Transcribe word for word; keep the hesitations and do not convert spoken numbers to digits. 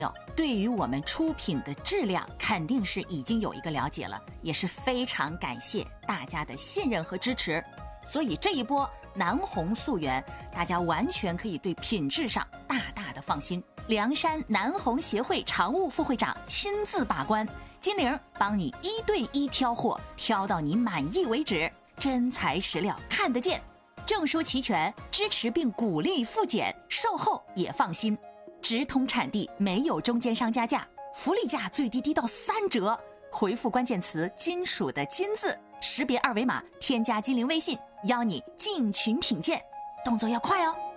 对于我们出品的质量肯定是已经有一个了解了，也是非常感谢大家的信任和支持。所以这一波南红溯源，大家完全可以对品质上大大的放心。凉山南红协会常务副会长亲自把关，金玲帮你一对一挑货，挑到你满意为止，真材实料看得见，证书齐全，支持并鼓励复检，售后也放心，直通产地，没有中间商加价，福利价最低低到三折。回复关键词金属的金字，识别二维码添加金玲微信，邀你进群品鉴，动作要快哦。